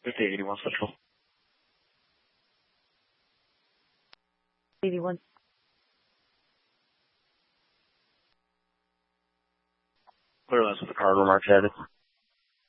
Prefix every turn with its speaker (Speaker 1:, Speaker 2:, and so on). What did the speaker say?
Speaker 1: 81 Central.
Speaker 2: 81.
Speaker 1: Clear lines with the cargo mark headed.